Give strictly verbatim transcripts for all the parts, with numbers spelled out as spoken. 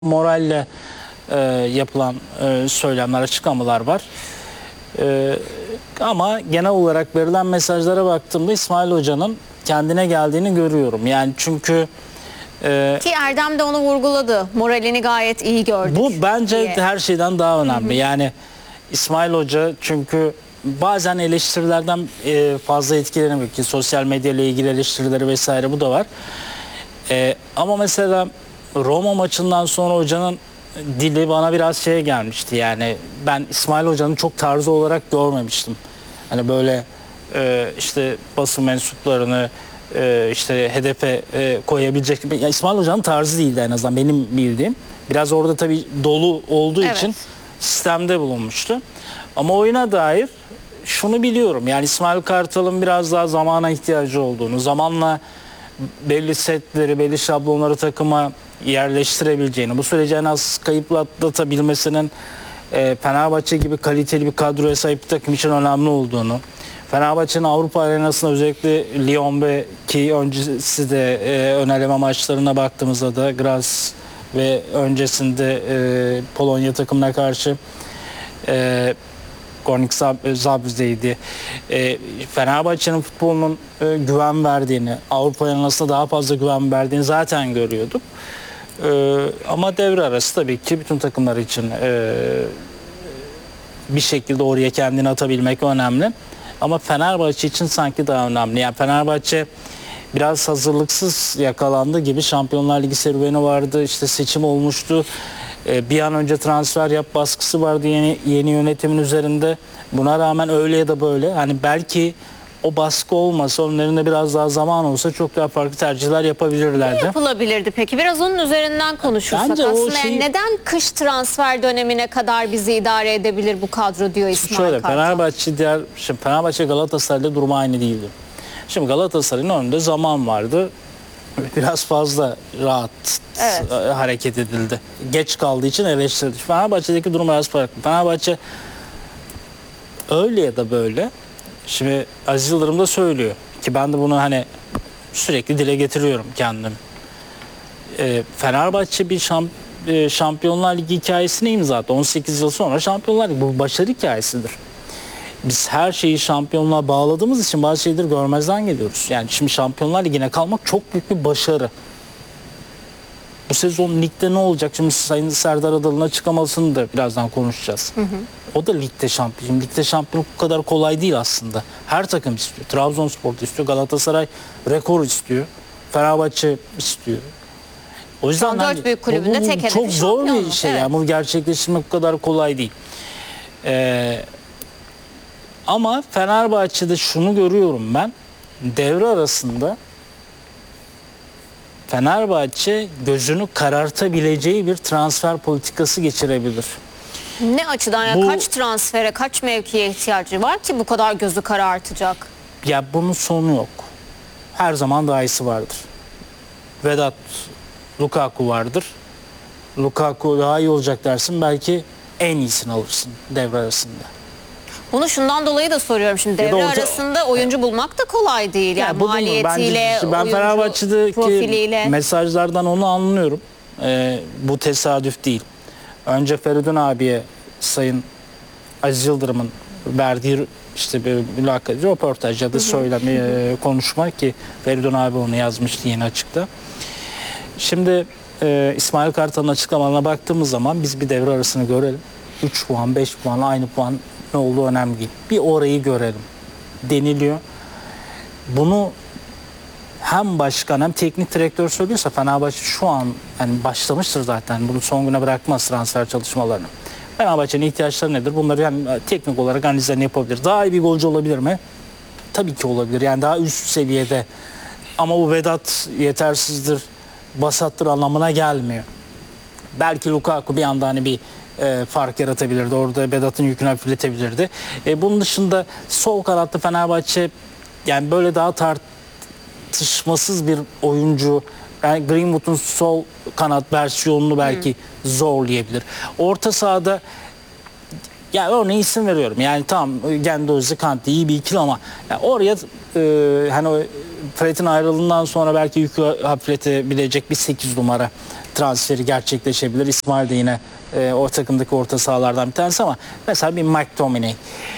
moralle e, yapılan e, söylemler, açıklamalar var. E, ama genel olarak verilen mesajlara baktığımda İsmail Hoca'nın kendine geldiğini görüyorum. Yani çünkü e, Ki Erdem de onu vurguladı. Moralini gayet iyi gördük. bu bence diye. her şeyden daha önemli. Hı hı. Yani İsmail Hoca çünkü bazen eleştirilerden e, fazla etkileniyor ki sosyal medya ile ilgili eleştirileri vesaire bu da var. E, ama mesela Roma maçından sonra hocanın dili bana biraz şeye gelmişti. Yani ben İsmail Hoca'nın çok tarzı olarak görmemiştim. Hani böyle e, işte basın mensuplarını e, işte hedefe e, koyabilecek. Yani İsmail Hoca'nın tarzı değildi en azından benim bildiğim. Biraz orada tabii dolu olduğu Evet. için sistemde bulunmuştu. Ama oyuna dair şunu biliyorum. Yani İsmail Kartal'ın biraz daha zamana ihtiyacı olduğunu, zamanla belli setleri, belli şablonları takıma yerleştirebileceğini, bu süreci en az kayıpla atlatabilmesinin e, Fenerbahçe gibi kaliteli bir kadroya sahip bir takım için önemli olduğunu, Fenerbahçe'nin Avrupa arenasında özellikle Lyon ve ki öncesi de e, ön eleme maçlarına baktığımızda da Graz ve öncesinde e, Polonya takımına karşı e, Gornik Zabz'deydi. E, Fenerbahçe'nin futbolunun e, güven verdiğini, Avrupa arenasında daha fazla güven verdiğini zaten görüyorduk. E, ama devre arası tabii ki bütün takımlar için e, bir şekilde oraya kendini atabilmek önemli. Ama Fenerbahçe için sanki daha önemli. Yani Fenerbahçe biraz hazırlıksız yakalandı gibi. Şampiyonlar Ligi serüveni vardı, işte seçim olmuştu. Bir an önce transfer yap baskısı vardı yeni, yeni yönetimin üzerinde. Buna rağmen öyle ya da böyle hani belki o baskı olmasa, onların biraz daha zaman olsa çok daha farklı tercihler yapabilirlerdi. Ne yapılabilirdi peki? Biraz onun üzerinden konuşursak Bence aslında. şey... Yani neden kış transfer dönemine kadar bizi idare edebilir bu kadro diyor İsmail Şöyle, Kartal. Fenerbahçe diğer, şimdi Fenerbahçe Galatasaray'da durumu aynı değildi. Şimdi Galatasaray'ın önünde zaman vardı. Biraz fazla rahat Evet. hareket edildi. Geç kaldığı için eleştirildi. Fenerbahçe'deki durum biraz farklı. Fenerbahçe öyle ya da böyle. Şimdi Aziz Yıldırım da söylüyor ki ben de bunu hani sürekli dile getiriyorum kendim. E, Fenerbahçe bir şamp e, Şampiyonlar Ligi hikayesine imza attı. on sekiz yıl sonra Şampiyonlar Ligi bu başarı hikayesidir. Biz her şeyi şampiyonluğa bağladığımız için bazı şeyleri görmezden geliyoruz. Yani şimdi Şampiyonlar Ligi'ne kalmak çok büyük bir başarı. Bu sezon ligde ne olacak? Şimdi Sayın Serdar Adalı'na çıkamasını da birazdan konuşacağız. Hı hı. O da ligde şampiyon. Ligde şampiyonluk bu kadar kolay değil aslında. Her takım istiyor. Trabzonspor istiyor. Galatasaray rekor istiyor. Fenerbahçe istiyor. O yüzden Son dört hani, büyük kulübünde bu, tek hedefi çok zor bir şampiyonluk. şey. Evet. Yani bunu gerçekleştirmek bu kadar kolay değil. Ee, Ama Fenerbahçe'de şunu görüyorum ben. Devre arasında Fenerbahçe gözünü karartabileceği bir transfer politikası geçirebilir. Ne açıdan? Yani Bu, kaç transfere, kaç mevkiye ihtiyacı var ki bu kadar gözü karartacak? Ya bunun sonu yok. Her zaman daha iyisi vardır. Vedat, Lukaku vardır. Lukaku daha iyi olacak dersin. Belki en iyisini alırsın devre arasında. Bunu şundan dolayı da soruyorum. Şimdi devre orta... arasında oyuncu bulmak da kolay değil. Yani ya maliyetiyle, bence, ben oyuncu Fenerbahçe'deki profiliyle. mesajlardan onu anlıyorum. Ee, bu tesadüf değil. Önce Feridun abiye Sayın Aziz Yıldırım'ın verdiği işte bir mülakat, röportaj ya da söylemi, e, konuşma ki Feridun abi onu yazmıştı yeni açıkta. Şimdi e, İsmail Kartal'ın açıklamalarına baktığımız zaman biz bir devre arasını görelim. üç puan, beş puan, aynı puan ne olduğu önemli değil. Bir orayı görelim deniliyor. Bunu hem başkan hem teknik direktör söylüyorsa Fenerbahçe şu an yani başlamıştır zaten. Bunu son güne bırakmaz transfer çalışmalarını. Fenerbahçe'nin ihtiyaçları nedir? Bunları yani teknik olarak analizlerini yapabilir. Daha iyi bir golcü olabilir mi? Tabii ki olabilir. Yani daha üst seviyede. Ama bu Vedat yetersizdir, basattır anlamına gelmiyor. Belki Lukaku bir anda hani bir e, fark yaratabilirdi. Orada Vedat'ın yükünü hafifletebilirdi. E, bunun dışında sol kanatta Fenerbahçe yani böyle daha tartışmasız bir oyuncu. Yani Greenwood'un sol kanat versiyonunu belki hmm. zorlayabilir. Orta sahada ya örneğin isim veriyorum. Yani tamam Guendouzi, Kanté iyi bir ikili ama yani oraya e, hani Fred'in ayrılığından sonra belki yükü hafifletebilecek bir sekiz numara transferi gerçekleşebilir. İsmail de yine e, o takımdaki orta sahalardan bir tanesi ama mesela bir McTominay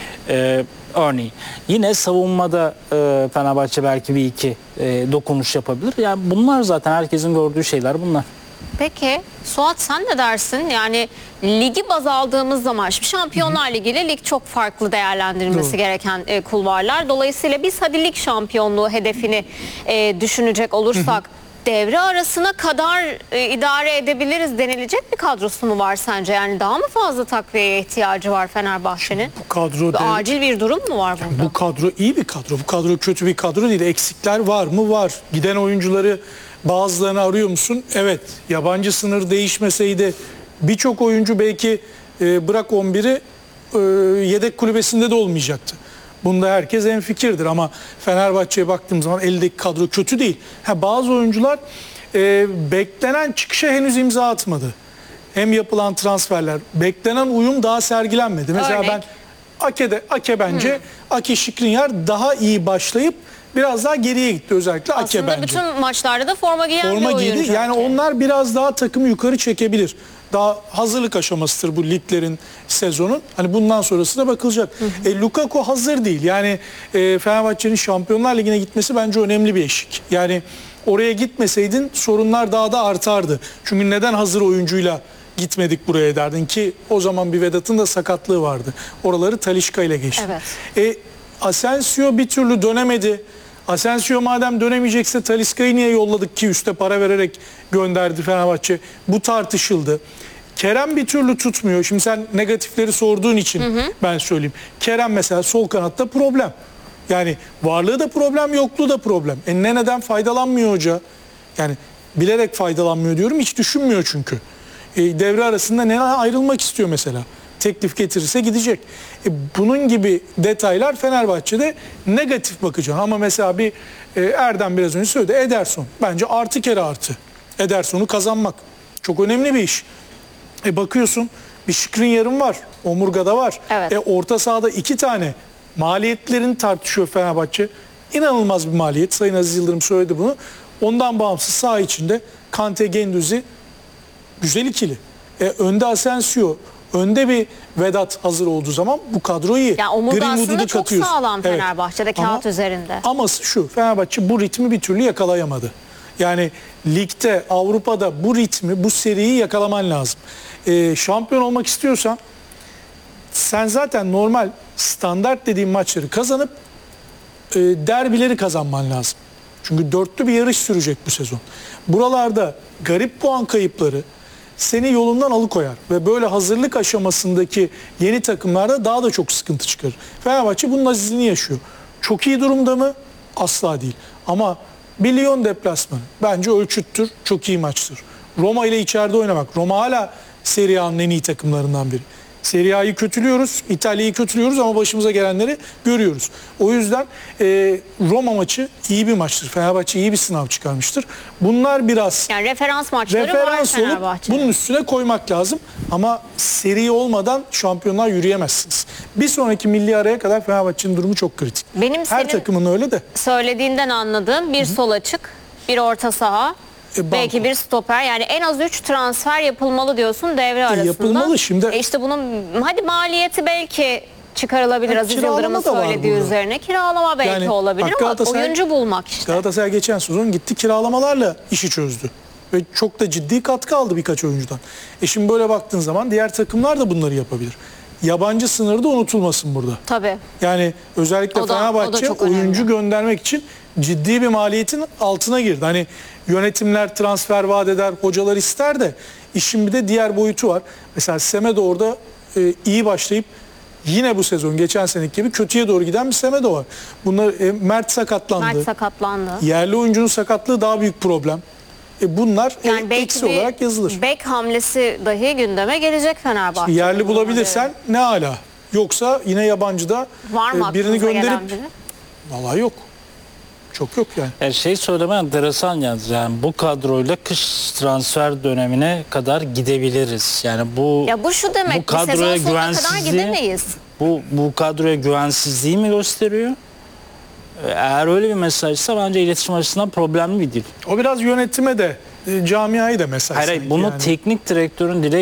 e, örneğin. Yine savunmada e, Fenerbahçe belki bir iki e, dokunuş yapabilir. Yani bunlar zaten herkesin gördüğü şeyler bunlar. Peki Suat sen ne dersin? Yani ligi baz aldığımız zaman şimdi Şampiyonlar Ligi ile lig çok farklı değerlendirilmesi Doğru. gereken gereken e, kulvarlar. Dolayısıyla biz hadi lig şampiyonluğu hedefini e, düşünecek olursak devre arasına kadar e, idare edebiliriz denilecek bir kadrosu mu var sence? Yani daha mı fazla takviyeye ihtiyacı var Fenerbahçe'nin? Bu kadro Bir Acil bir durum mu var burada? Bu kadro iyi bir kadro. Bu kadro kötü bir kadro değil. Eksikler var mı? Var. Giden oyuncuları bazılarını arıyor musun? Evet. Yabancı sınır değişmeseydi birçok oyuncu belki e, bırak on biri e, yedek kulübesinde de olmayacaktı. Bunda herkes hemfikirdir ama Fenerbahçe'ye baktığım zaman eldeki kadro kötü değil. Ha, bazı oyuncular e, beklenen çıkışa henüz imza atmadı. Hem yapılan transferler, beklenen uyum daha sergilenmedi. Mesela Örnek? ben Ake'de, Ake bence Ake Skriniar daha iyi başlayıp biraz daha geriye gitti, özellikle Ake Aslında bence. bütün maçlarda da forma giyen Forma bir oyuncu. giydi. Yani Ake. onlar biraz daha takımı yukarı çekebilir. Daha hazırlık aşamasıdır bu liglerin, sezonun. Hani bundan sonrasına bakılacak. Hı hı. E, Lukaku hazır değil. Yani e, Fenerbahçe'nin Şampiyonlar Ligi'ne gitmesi bence önemli bir eşik. Yani oraya gitmeseydin sorunlar daha da artardı. Çünkü neden hazır oyuncuyla gitmedik buraya derdin ki o zaman bir Vedat'ın da sakatlığı vardı. Oraları Talisca ile geçti. Evet. E, Asensio bir türlü dönemedi. Asensio madem dönemeyecekse Talisca'yı niye yolladık ki üste para vererek gönderdi Fenerbahçe? Bu tartışıldı. Kerem bir türlü tutmuyor. Şimdi sen negatifleri sorduğun için hı hı. ben söyleyeyim. Kerem mesela sol kanatta problem. Yani varlığı da problem, yokluğu da problem. E ne neden faydalanmıyor hoca? Yani bilerek faydalanmıyor diyorum. Hiç düşünmüyor çünkü. E, devre arasında ne ayrılmak istiyor mesela. Teklif getirirse gidecek. E, bunun gibi detaylar Fenerbahçe'de negatif bakacağım. Ama mesela bir e, Erdem biraz önce söyledi. Ederson. Bence artı kere artı. Ederson'u kazanmak. Çok önemli bir iş. E, bakıyorsun bir Skriniar'ın var. Omurgada var. Evet. E, orta sahada iki tane. Maliyetlerini tartışıyor Fenerbahçe. İnanılmaz bir maliyet. Sayın Aziz Yıldırım söyledi bunu. Ondan bağımsız saha içinde Kante, Gendüzi güzel ikili. E, önde Asensio, önde bir Vedat hazır olduğu zaman bu kadro iyi. Yani omurga Greenwood'u aslında da çok katıyorsun. sağlam Evet. Fenerbahçe'de Ama- kağıt üzerinde. Aması şu, Fenerbahçe bu ritmi bir türlü yakalayamadı. Yani ligde, Avrupa'da bu ritmi, bu seriyi yakalaman lazım. E, şampiyon olmak istiyorsan sen zaten normal standart dediğin maçları kazanıp e, derbileri kazanman lazım. Çünkü dörtlü bir yarış sürecek bu sezon. Buralarda garip puan kayıpları seni yolundan alıkoyar ve böyle hazırlık aşamasındaki yeni takımlarda daha da çok sıkıntı çıkarır. Fenerbahçe bunun azizliğini yaşıyor. Çok iyi durumda mı? Asla değil. Ama bir Lyon deplasmanı bence ölçüttür, çok iyi maçtır. Roma ile içeride oynamak. Roma hala Serie A'nın en iyi takımlarından biri. Serie A'yı kötülüyoruz, İtalya'yı kötülüyoruz ama başımıza gelenleri görüyoruz. O yüzden e, Roma maçı iyi bir maçtır. Fenerbahçe iyi bir sınav çıkarmıştır. Bunlar biraz Yani referans maçları var referans olup Fenerbahçe'nin. bunun üstüne koymak lazım. Ama seri olmadan şampiyonlar yürüyemezsiniz. Bir sonraki milli araya kadar Fenerbahçe'nin durumu çok kritik. Benim Her senin takımın öyle de. söylediğinden anladığım bir sol açık, bir orta saha, E, belki banko. bir stoper. Yani en az üç transfer yapılmalı diyorsun devre arasında. yapılmalı şimdi. E işte bunun hadi maliyeti belki çıkarılabilir Ya, Aziz kiralama Yıldırım'ın da var söylediği burada. üzerine. Kiralama belki Yani olabilir bak ama Galatasaray- oyuncu bulmak işte. Galatasaray geçen sezon gitti kiralamalarla işi çözdü. Ve çok da ciddi katkı aldı birkaç oyuncudan. E şimdi böyle baktığın zaman diğer takımlar da bunları yapabilir. Yabancı sınırı da unutulmasın burada. Tabii. Yani özellikle O da- o da Fenerbahçe çok önemli. oyuncu göndermek için ciddi bir maliyetin altına girdi. Hani yönetimler transfer vaat eder, hocalar ister de işin bir de diğer boyutu var. Mesela Semedo orada e, iyi başlayıp yine bu sezon geçen seneki gibi kötüye doğru giden bir Semedo var. Bunlar e, Mert sakatlandı. Mert sakatlandı. Yerli oyuncunun sakatlığı daha büyük problem. E bunlar e, Yani belki eksi bir olarak yazılır. bek hamlesi dahi gündeme gelecek Fenerbahçe. Yerli bulabilirsen ne ala. Yoksa yine yabancıda Var mı e, birini aklınıza gelen gönderip biri? vallahi yok. Çok yok yani. Yani şey söyleme enteresan yalnız, yani bu kadroyla kış transfer dönemine kadar gidebiliriz. Yani bu Ya bu şu demek, bu bir kadroya sezon sonuna kadar güvensizliği- gidemeyiz. bu bu kadroya güvensizliği mi gösteriyor? Eğer öyle bir mesajsa bence iletişim açısından problemli bir dil. O biraz yönetime de e, camiayı da mesaj Hayır, hayır, sanki bunu yani. teknik direktörün dile